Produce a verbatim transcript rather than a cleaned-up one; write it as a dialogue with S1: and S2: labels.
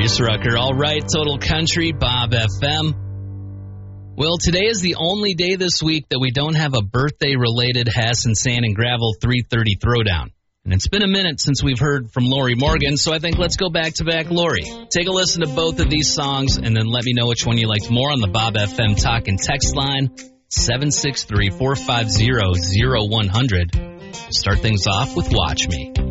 S1: Denise Rucker. All right, Total Country, Bob F M. Well, today is the only day this week that we don't have a birthday-related Hassan Sand and Gravel three thirty Throwdown. And it's been a minute since we've heard from Lori Morgan, so I think let's go back-to-back Lori. Take a listen to both of these songs, and then let me know which one you liked more on the Bob F M Talk and Text line, seven six three, four five zero, zero one zero zero. Start things off with Watch Me.